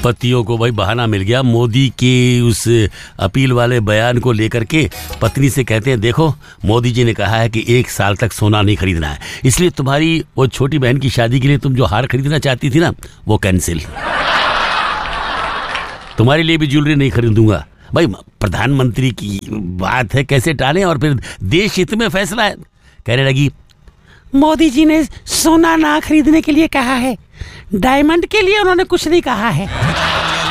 पतियों को भाई बहाना मिल गया। मोदी के उस अपील वाले बयान को लेकर के पत्नी से कहते हैं, देखो मोदी जी ने कहा है कि 1 साल तक सोना नहीं खरीदना है, इसलिए तुम्हारी वो छोटी बहन की शादी के लिए तुम जो हार खरीदना चाहती थी ना, वो कैंसिल। तुम्हारे लिए भी ज्वेलरी नहीं खरीदूंगा। भाई प्रधानमंत्री की बात है, कैसे टालें, और फिर देश हित में फैसला है। कहने लगी, मोदी जी ने सोना ना खरीदने के लिए कहा है, डायमंड के लिए उन्होंने कुछ नहीं कहा है।